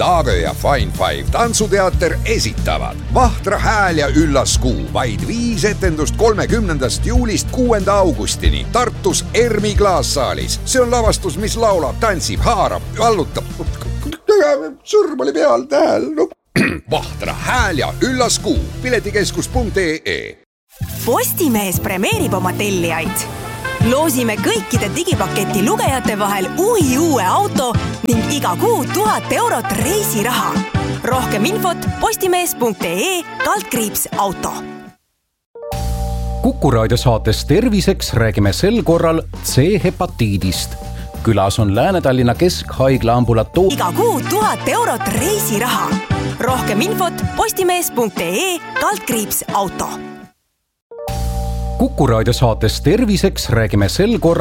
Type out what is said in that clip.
Daage ja Fine Five tantsuteater esitavad Vahtra hääl ja üllas kuu. Vaid 5 etendust 30. juulist 6. augustini Tartus Ermi klaassaalis. See on lavastus, mis laulab, tantsib, haarab, vallutab. Sõrm oli peal tähel. Vahtra hääl ja üllas kuu. Piletikeskus.ee. Postimees premeerib oma tellijaid. Loosime kõikide digipaketi lugejate vahel uue auto ning iga kuu 1000 eurot reisiraha. Rohkem infot postimees.ee/auto. Kuku raadio saates Terviseks räägime sel korral C-hepatiidist. Külas on Lääne-Tallinna Keskhaigla iga kuu 1000 eurot reisiraha. Rohkem infot postimees.ee/auto. Kuku raadio saates Terviseks räägime sel korral